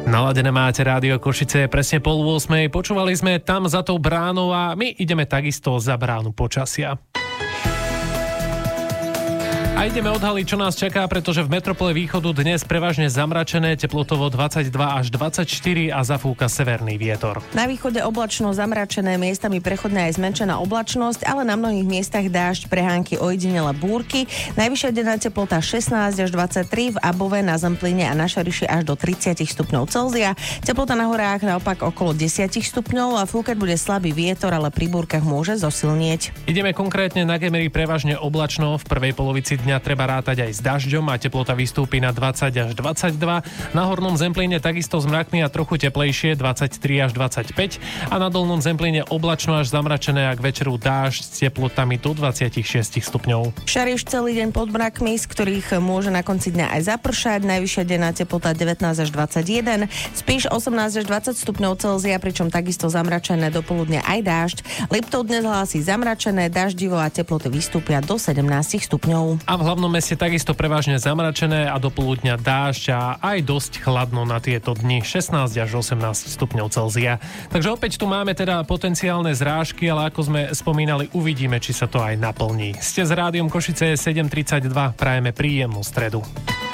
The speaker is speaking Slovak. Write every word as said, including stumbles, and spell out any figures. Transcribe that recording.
Naladené máte Rádio Košice, presne pol ôsmej. Počúvali sme Tam za tou bránou a my ideme takisto za bránu počasia. A ideme odhaliť, čo nás čaká, pretože v metropole východu dnes prevažne zamračené, teplotovo dvadsaťdva až dvadsaťštyri a zafúka severný vietor. Na východe oblačno zamračené, miestami prechodná aj zmenšená oblačnosť, ale na mnohých miestach dážď, prehánky, ojedinele búrky. Najvyššia denná teplota šestnásť až dvadsaťtri, v Above, na Zempline a na Šariši až do tridsať stupňov Celzia. Teplota na horách naopak okolo desať stupňov a fúkať bude slabý vietor, ale pri búrkach môže zosilnieť. Ideme konkrétne na Gemery, prevažne oblačno, v prvej polovici dňa treba rátať aj s dažďom a teplota vystúpi na dvadsať až dvadsaťdva. Na hornom Zempline takisto s mrakmi a trochu teplejšie dvadsaťtri až dvadsaťpäť a na dolnom Zempline oblačno až zamračené a k večeru dážď s teplotami do dvadsaťšesť stupňov. Šariš celý deň pod mrakmi, z ktorých môže na konci dňa aj zapršať. Najvyššia denná teplota devätnásť až dvadsaťjeden, Spíš osemnásť až dvadsať stupňov Celzia, pričom takisto zamračené do poludnia aj dážď. Liptov dnes hlási zamračené, daždivo a teploty vystúpia do sedemnásť stupňov. A v hlavnom meste takisto prevažne zamračené a do poludňa dážď a aj dosť chladno na tieto dni, šestnásť až osemnásť stupňov Celzia. Takže opäť tu máme teda potenciálne zrážky, ale ako sme spomínali, uvidíme, či sa to aj naplní. Ste s Rádiom Košice sedem tridsaťdva, prajeme príjemnú stredu.